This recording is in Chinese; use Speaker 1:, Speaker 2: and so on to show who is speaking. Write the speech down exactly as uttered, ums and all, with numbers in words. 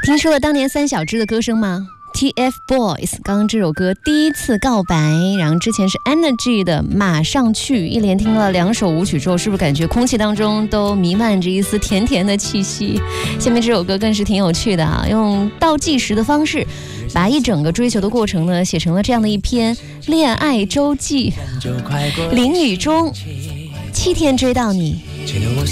Speaker 1: 听说了当年三小只的歌声吗？ T F Boys 刚刚这首歌第一次告白，然后之前是 Energy 的马上去，一连听了两首舞曲之后，是不是感觉空气当中都弥漫着一丝甜甜的气息？下面这首歌更是挺有趣的啊，用倒计时的方式把一整个追求的过程呢写成了这样的一篇恋爱周记。淋雨中七天追到你，